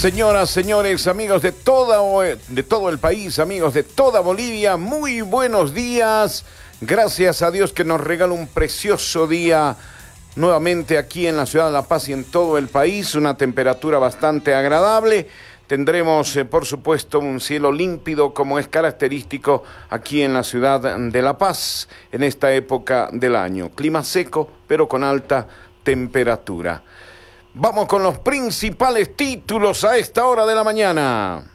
Señoras, señores, amigos de todo el país, amigos de toda Bolivia, muy buenos días. Gracias a Dios que nos regala un precioso día nuevamente aquí en la ciudad de La Paz y en todo el país. Una temperatura bastante agradable. Tendremos, por supuesto, un cielo límpido como es característico aquí en la ciudad de La Paz en esta época del año. Clima seco, pero con alta temperatura. Vamos con los principales títulos a esta hora de la mañana.